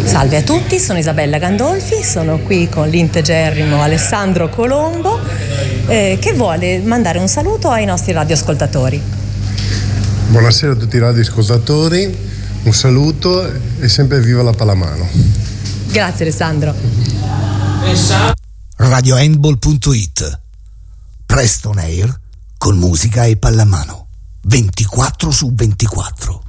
Salve a tutti, sono Isabella Gandolfi, sono qui con l'integerrimo Alessandro Colombo che vuole mandare un saluto ai nostri radioascoltatori. Buonasera a tutti i radioascoltatori, un saluto e sempre viva la pallamano. Grazie Alessandro. RadioHandball.it Presto on Air con musica e pallamano 24/24.